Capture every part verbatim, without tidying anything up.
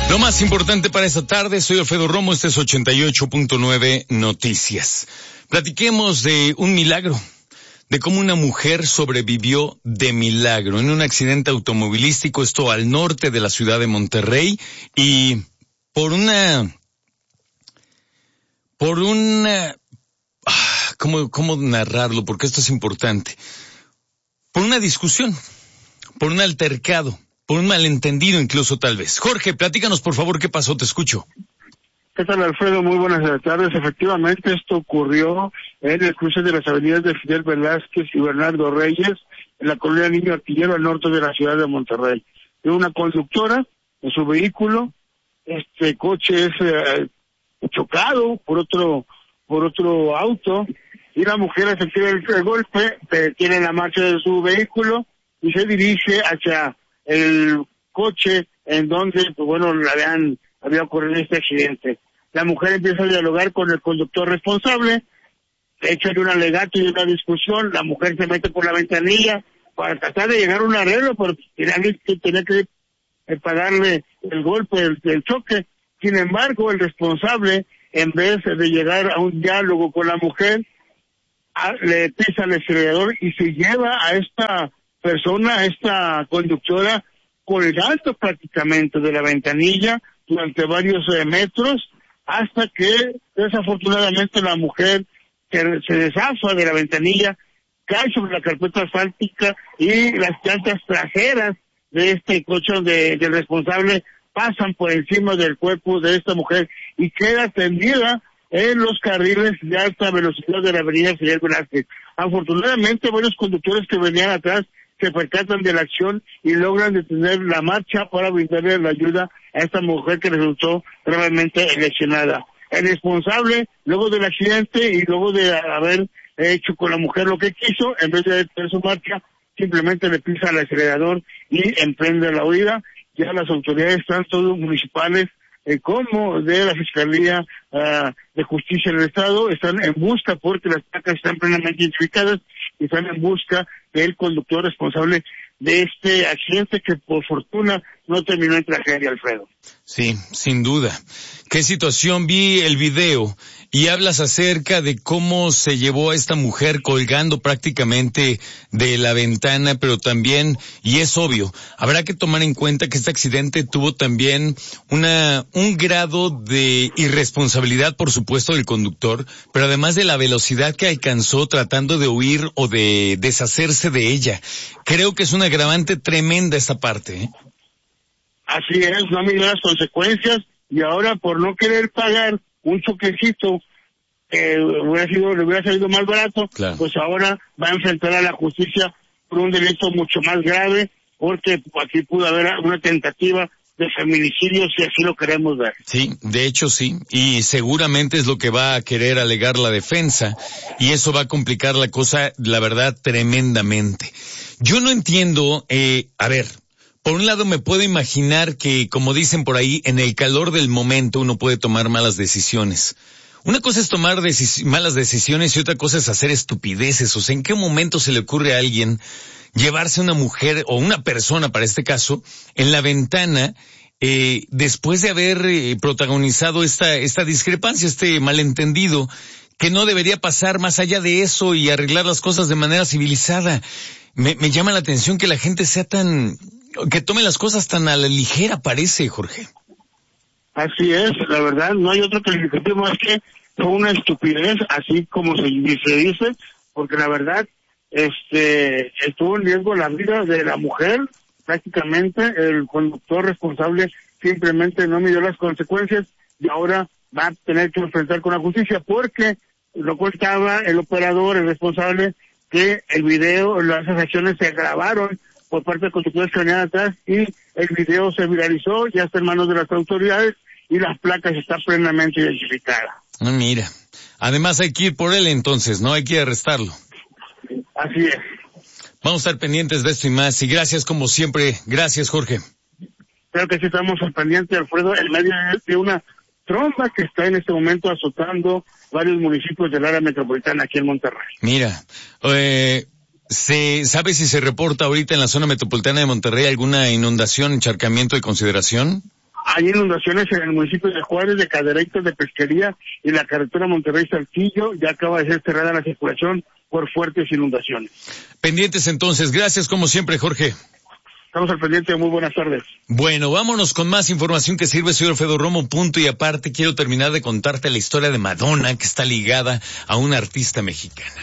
Lo más importante para esta tarde, soy Alfredo Romo, este es ochenta y ocho punto nueve Noticias. Platiquemos de un milagro, de cómo una mujer sobrevivió de milagro en un accidente automovilístico, esto al norte de la ciudad de Monterrey, y por una, por una, ¿cómo, cómo narrarlo? Porque esto es importante. Por una discusión, por un altercado, por un malentendido incluso tal vez. Jorge, platícanos por favor qué pasó, te escucho. ¿Qué tal, Alfredo? Muy buenas tardes. Efectivamente, esto ocurrió en el cruce de las avenidas de Fidel Velázquez y Bernardo Reyes, en la colonia Niño Artillero, al norte de la ciudad de Monterrey. De una conductora en su vehículo, este coche es eh, chocado por otro por otro auto, y la mujer efectúa el, el golpe, detiene la marcha de su vehículo y se dirige hacia el coche en donde, pues bueno, la habían, había ocurrido este accidente. La mujer empieza a dialogar con el conductor responsable, echan un alegato y una discusión, la mujer se mete por la ventanilla para tratar de llegar a un arreglo, porque finalmente tenía que eh, pagarle el golpe del, del choque. Sin embargo, el responsable, en vez de llegar a un diálogo con la mujer, a, le pisa el acelerador y se lleva a esta persona, a esta conductora, colgando prácticamente de la ventanilla durante varios eh, metros, hasta que desafortunadamente la mujer se, se deshaza de la ventanilla, cae sobre la carpeta asfáltica y las llantas traseras de este coche de, del responsable pasan por encima del cuerpo de esta mujer y queda tendida en los carriles de alta velocidad de la avenida Fidel Velázquez. Afortunadamente, varios conductores que venían atrás se percatan de la acción y logran detener la marcha para brindarle la ayuda a esta mujer que resultó gravemente lesionada. El responsable, luego del accidente y luego de haber hecho con la mujer lo que quiso, en vez de detener su marcha, simplemente le pisa el acelerador y emprende la huida. Ya las autoridades, tanto municipales eh, como de la Fiscalía uh, de Justicia del Estado, están en busca, porque las placas están plenamente identificadas, y están en busca del conductor responsable de este accidente que por fortuna no terminó en tragedia, Alfredo. Sí, sin duda. ¿Qué situación? Vi el video y hablas acerca de cómo se llevó a esta mujer colgando prácticamente de la ventana, pero también, y es obvio, habrá que tomar en cuenta que este accidente tuvo también una un grado de irresponsabilidad, por supuesto, del conductor, pero además de la velocidad que alcanzó tratando de huir o de deshacerse de ella. Creo que es un agravante tremenda esta parte, ¿eh? Así es, no midió las consecuencias, y ahora por no querer pagar un choquecito que eh, hubiera sido, le hubiera salido más barato, claro, pues ahora va a enfrentar a la justicia por un delito mucho más grave, porque aquí pudo haber una tentativa de feminicidio, si así lo queremos ver. Sí, de hecho sí, y seguramente es lo que va a querer alegar la defensa, y eso va a complicar la cosa, la verdad, tremendamente. Yo no entiendo, eh, a ver, por un lado me puedo imaginar que, como dicen por ahí, en el calor del momento uno puede tomar malas decisiones. Una cosa es tomar decis- malas decisiones y otra cosa es hacer estupideces. O sea, ¿en qué momento se le ocurre a alguien llevarse a una mujer o una persona, para este caso, en la ventana, eh, después de haber eh, protagonizado esta, esta discrepancia, este malentendido, que no debería pasar más allá de eso y arreglar las cosas de manera civilizada? Me, me llama la atención que la gente sea tan, que tome las cosas tan a la ligera, parece, Jorge. Así es, la verdad, no hay otro calificativo más que fue una estupidez, así como se, se dice, porque la verdad, este, estuvo en riesgo la vida de la mujer, prácticamente el conductor responsable simplemente no midió las consecuencias y ahora va a tener que enfrentar con la justicia, porque lo contaba el operador, el responsable, que el video, las acciones se grabaron por parte de conductores que venían atrás y el video se viralizó, ya está en manos de las autoridades y las placas están plenamente identificadas. Ah, mira, además hay que ir por él entonces, ¿no? Hay que arrestarlo. Así es. Vamos a estar pendientes de esto y más, y gracias como siempre. Gracias, Jorge. Creo que sí estamos al pendiente, Alfredo, en medio de una tromba que está en este momento azotando varios municipios del área metropolitana aquí en Monterrey. Mira, eh, ¿se sabe si se reporta ahorita en la zona metropolitana de Monterrey alguna inundación, encharcamiento de consideración? Hay inundaciones en el municipio de Juárez, de Cadereytos, de Pesquería y la carretera Monterrey-Saltillo. Ya acaba de ser cerrada la circulación por fuertes inundaciones. Pendientes entonces. Gracias como siempre, Jorge. Estamos al pendiente. Muy buenas tardes. Bueno, vámonos con más información que sirve. Soy Alfredo Romo, punto y aparte. Quiero terminar de contarte la historia de Madonna, que está ligada a una artista mexicana.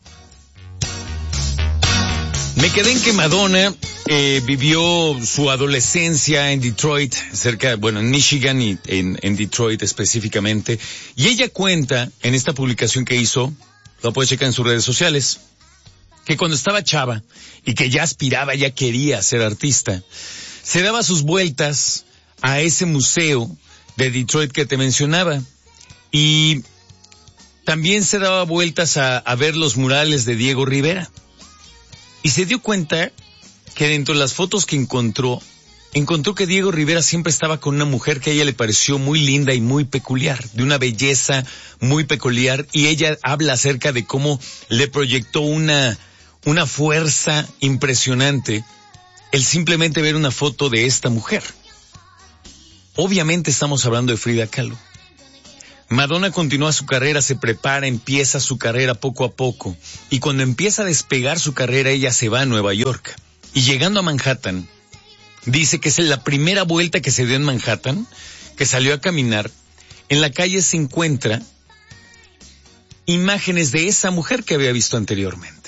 Me quedé en que Madonna eh, vivió su adolescencia en Detroit, cerca, bueno, en Michigan y en, en Detroit específicamente. Y ella cuenta en esta publicación que hizo, lo puedes checar en sus redes sociales, que cuando estaba chava y que ya aspiraba, ya quería ser artista, se daba sus vueltas a ese museo de Detroit que te mencionaba y también se daba vueltas a, a ver los murales de Diego Rivera y se dio cuenta que dentro de las fotos que encontró, encontró que Diego Rivera siempre estaba con una mujer que a ella le pareció muy linda y muy peculiar, de una belleza muy peculiar, y ella habla acerca de cómo le proyectó una una fuerza impresionante el simplemente ver una foto de esta mujer. Obviamente estamos hablando de Frida Kahlo. Madonna continúa su carrera, se prepara, empieza su carrera poco a poco, y cuando empieza a despegar su carrera, ella se va a Nueva York. Y llegando a Manhattan, dice que es la primera vuelta que se dio en Manhattan, que salió a caminar, en la calle se encuentra imágenes de esa mujer que había visto anteriormente.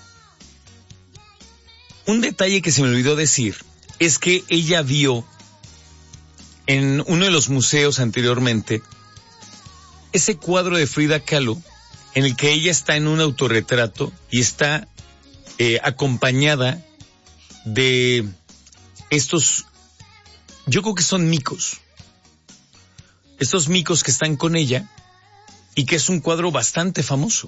Un detalle que se me olvidó decir es que ella vio en uno de los museos anteriormente ese cuadro de Frida Kahlo en el que ella está en un autorretrato y está eh, acompañada de estos, yo creo que son micos, estos micos que están con ella y que es un cuadro bastante famoso.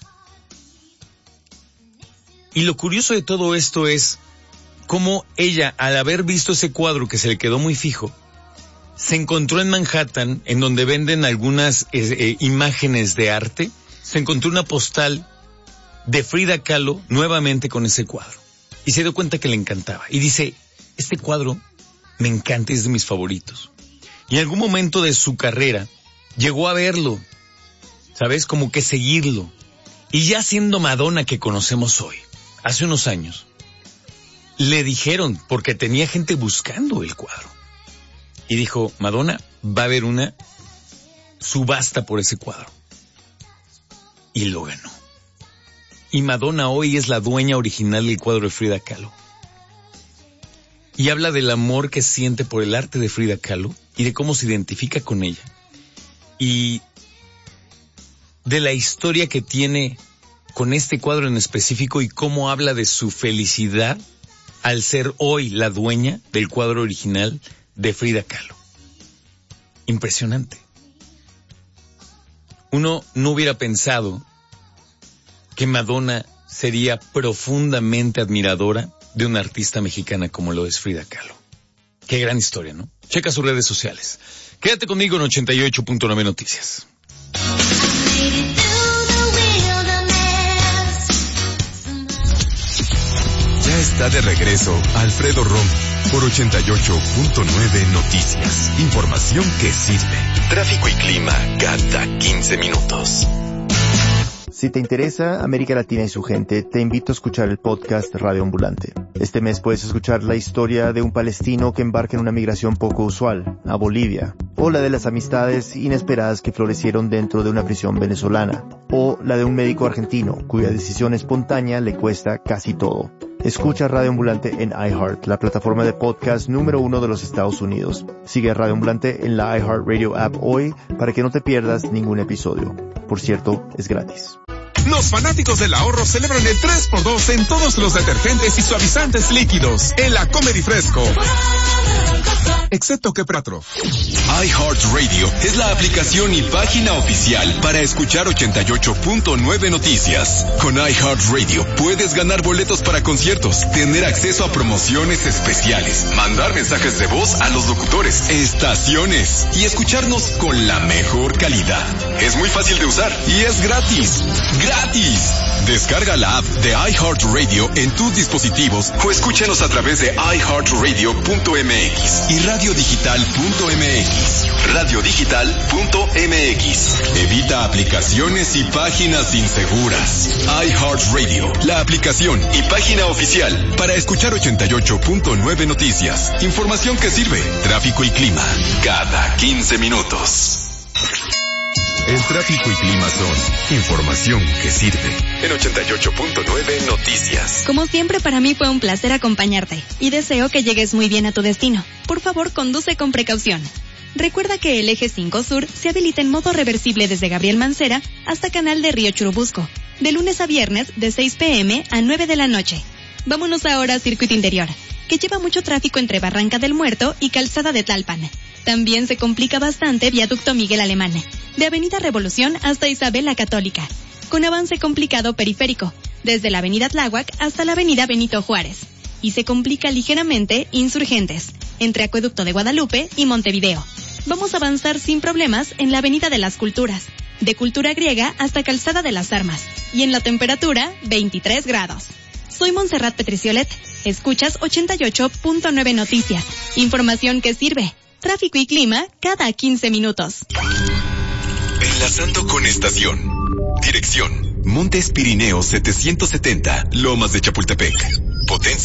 Y lo curioso de todo esto es cómo ella, al haber visto ese cuadro que se le quedó muy fijo, se encontró en Manhattan, en donde venden algunas eh, eh, imágenes de arte, se encontró una postal de Frida Kahlo nuevamente con ese cuadro. Y se dio cuenta que le encantaba. Y dice, este cuadro me encanta, es de mis favoritos. Y en algún momento de su carrera llegó a verlo, ¿sabes? Como que seguirlo. Y ya siendo Madonna que conocemos hoy, hace unos años, le dijeron, porque tenía gente buscando el cuadro, y dijo, Madonna, va a haber una subasta por ese cuadro. Y lo ganó. Y Madonna hoy es la dueña original del cuadro de Frida Kahlo. Y habla del amor que siente por el arte de Frida Kahlo y de cómo se identifica con ella. Y de la historia que tiene con este cuadro en específico y cómo habla de su felicidad al ser hoy la dueña del cuadro original de Frida Kahlo. Impresionante. Uno no hubiera pensado que Madonna sería profundamente admiradora de una artista mexicana como lo es Frida Kahlo. Qué gran historia, ¿no? Checa sus redes sociales. Quédate conmigo en ochenta y ocho punto nueve Noticias. Ya está de regreso Alfredo Romo por ochenta y ocho punto nueve Noticias. Información que sirve. Tráfico y clima cada quince minutos. Si te interesa América Latina y su gente, te invito a escuchar el podcast Radio Ambulante. Este mes puedes escuchar la historia de un palestino que embarca en una migración poco usual, a Bolivia, o la de las amistades inesperadas que florecieron dentro de una prisión venezolana, o la de un médico argentino cuya decisión espontánea le cuesta casi todo. Escucha Radio Ambulante en iHeart, la plataforma de podcast número uno de los Estados Unidos. Sigue a Radio Ambulante en la iHeartRadio app hoy para que no te pierdas ningún episodio. Por cierto, es gratis. Los fanáticos del ahorro celebran el tres por dos en todos los detergentes y suavizantes líquidos en la Comer y Fresco. Excepto que Pratro. iHeartRadio es la aplicación y página oficial para escuchar ochenta y ocho punto nueve Noticias. Con iHeartRadio puedes ganar boletos para conciertos, tener acceso a promociones especiales, mandar mensajes de voz a los locutores, estaciones y escucharnos con la mejor calidad. Es muy fácil de usar y es gratis. ¡Gratis! Descarga la app de iHeartRadio en tus dispositivos o escúchanos a través de i heart radio punto m x y radio radiodigital punto m x. radiodigital punto m x. Evita aplicaciones y páginas inseguras. iHeartRadio, la aplicación y página oficial para escuchar ochenta y ocho punto nueve Noticias. Información que sirve. Tráfico y clima cada quince minutos. El tráfico y clima son información que sirve. En ochenta y ocho punto nueve Noticias. Como siempre, para mí fue un placer acompañarte y deseo que llegues muy bien a tu destino. Por favor, conduce con precaución. Recuerda que el eje cinco Sur se habilita en modo reversible desde Gabriel Mancera hasta Canal de Río Churubusco, de lunes a viernes de seis pm a nueve de la noche. Vámonos ahora a Circuito Interior, que lleva mucho tráfico entre Barranca del Muerto y Calzada de Tlalpan. También se complica bastante Viaducto Miguel Alemán, de Avenida Revolución hasta Isabel la Católica, con avance complicado periférico, desde la Avenida Tláhuac hasta la Avenida Benito Juárez. Y se complica ligeramente Insurgentes, entre Acueducto de Guadalupe y Montevideo. Vamos a avanzar sin problemas en la Avenida de las Culturas, de Cultura Griega hasta Calzada de las Armas, y en la temperatura veintitrés grados. Soy Montserrat Petriciolet, escuchas ochenta y ocho punto nueve Noticias, información que sirve. Tráfico y clima cada quince minutos. Enlazando con estación. Dirección: Montes Pirineos setecientos setenta, Lomas de Chapultepec. Potencia